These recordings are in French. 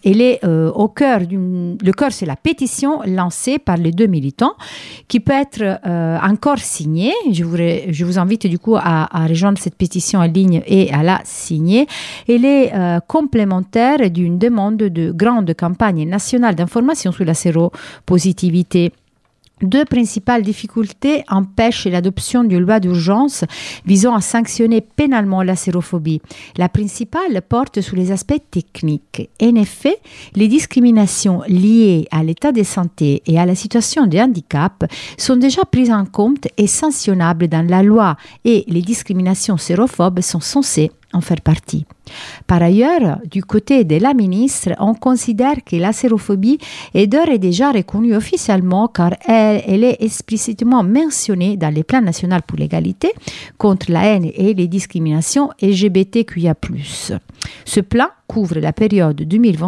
Elle est au cœur le cœur, c'est la pétition lancée par les 2 militants qui peut être encore signée. Je vous invite du coup à rejoindre cette pétition en ligne et à la signer. Elle est complémentaire d'une demande de grande campagne nationale d'information sur la séropositivité. 2 principales difficultés empêchent l'adoption d'une loi d'urgence visant à sanctionner pénalement la sérophobie. La principale porte sur les aspects techniques. En effet, les discriminations liées à l'état de santé et à la situation de handicap sont déjà prises en compte et sanctionnables dans la loi et les discriminations sérophobes sont censées en faire partie. Par ailleurs, du côté de la ministre, on considère que la sérophobie est d'ores et déjà reconnue officiellement car elle est explicitement mentionnée dans les plans nationaux pour l'égalité contre la haine et les discriminations LGBTQIA+. Ce plan couvre la période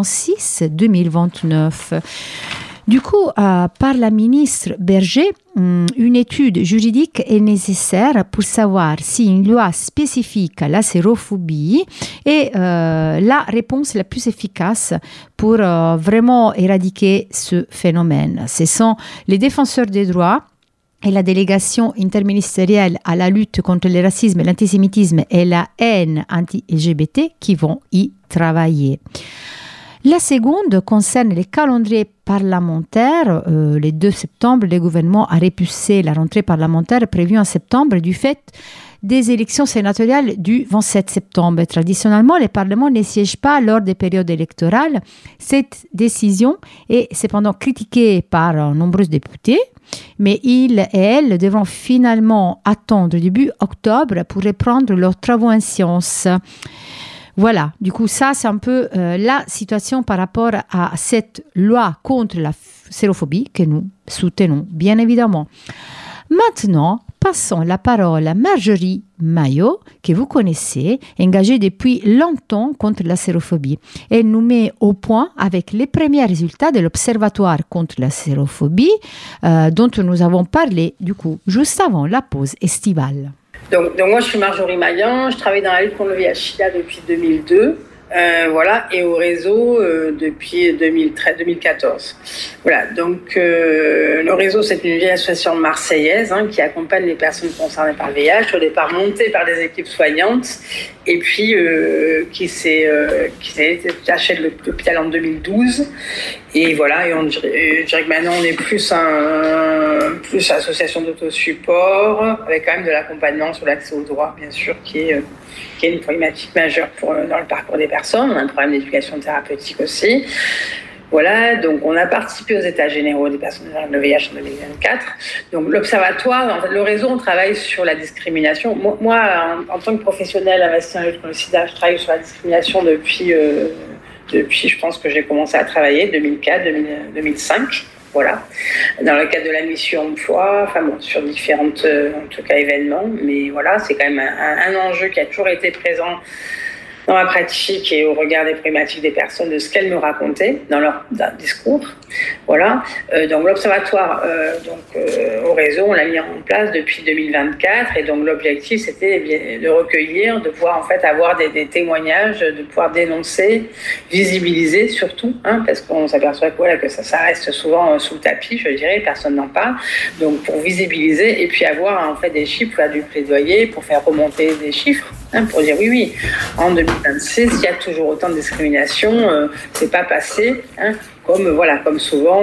2026-2029. Du coup, par la ministre Berger, une étude juridique est nécessaire pour savoir si une loi spécifique à la sérophobie est la réponse la plus efficace pour vraiment éradiquer ce phénomène. Ce sont les défenseurs des droits et la délégation interministérielle à la lutte contre le racisme, l'antisémitisme et la haine anti-LGBT qui vont y travailler. La seconde concerne les calendriers parlementaires. Le 2 septembre, le gouvernement a repoussé la rentrée parlementaire prévue en septembre du fait des élections sénatoriales du 27 septembre. Traditionnellement, le Parlement ne siège pas lors des périodes électorales. Cette décision est cependant critiquée par nombreux députés, mais ils et elles devront finalement attendre début octobre pour reprendre leurs travaux en sciences. Voilà, du coup, ça, c'est un peu la situation par rapport à cette loi contre la sérophobie que nous soutenons, bien évidemment. Maintenant, passons la parole à Marjorie Maillot, que vous connaissez, engagée depuis longtemps contre la sérophobie. Elle nous met au point avec les premiers résultats de l'Observatoire contre la sérophobie, dont nous avons parlé, du coup, juste avant la pause estivale. Donc moi, je suis Marjorie Maillan, je travaille dans la lutte contre le VIH/SIDA depuis 2002, et au réseau depuis 2014. Voilà, donc le réseau, c'est une vieille association marseillaise qui accompagne les personnes concernées par le VIH, au départ montée par des équipes soignantes, et puis qui s'est détachée de l'hôpital en 2012. Et voilà, et je dirais que maintenant on est plus association d'autosupport, avec quand même de l'accompagnement sur l'accès au droit, bien sûr, qui est une problématique majeure dans le parcours des personnes. On a un problème d'éducation thérapeutique aussi. Voilà, donc on a participé aux états généraux des personnes avec le VIH en 2024. Donc l'observatoire, en fait, le réseau, on travaille sur la discrimination. Moi en tant que professionnelle investie dans la lutte contre le sida, je travaille sur la discrimination depuis je pense que j'ai commencé à travailler, 2004-2005, voilà, dans le cadre de la mission emploi, sur différentes, en tout cas, événements, mais voilà, c'est quand même un enjeu qui a toujours été présent dans ma pratique et au regard des problématiques des personnes, de ce qu'elles me racontaient dans leur discours. Voilà. Donc l'observatoire au réseau, on l'a mis en place depuis 2024 et donc l'objectif c'était de recueillir, de pouvoir en fait avoir des témoignages, de pouvoir dénoncer, visibiliser surtout, parce qu'on s'aperçoit que ça reste souvent sous le tapis, je dirais, personne n'en parle. Donc pour visibiliser et puis avoir en fait des chiffres, faire du plaidoyer pour faire remonter des chiffres, pour dire oui, en 2026, il y a toujours autant de discrimination, c'est pas passé, comme souvent,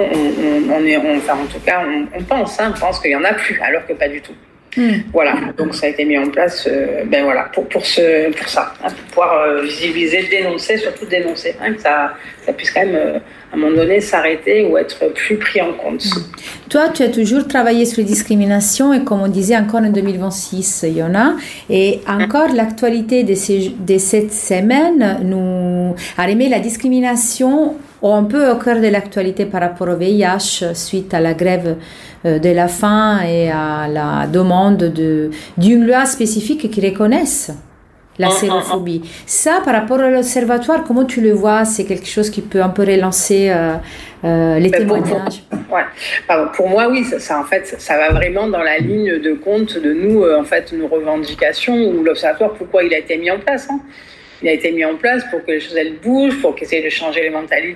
on pense qu'il y en a plus, alors que pas du tout. Voilà, donc ça a été mis en place, pour ça, pour pouvoir visibiliser, dénoncer, surtout dénoncer, que ça puisse quand même à un moment donné s'arrêter ou être plus pris en compte. Toi, tu as toujours travaillé sur les discriminations et comme on disait encore en 2026, il y en a. Et encore l'actualité de cette semaine nous a remis la discrimination un peu au cœur de l'actualité par rapport au VIH suite à la grève de la faim et à la demande d'une loi spécifique qui reconnaisse la sérophobie. Ça, par rapport à l'observatoire, comment tu le vois? C'est quelque chose qui peut un peu relancer les témoignages. Pour moi, oui, ça va vraiment dans la ligne de compte de nous, nos revendications ou l'observatoire. Pourquoi il a été mis en place Il a été mis en place pour que les choses elles bougent, pour qu'essayer de changer les mentalités,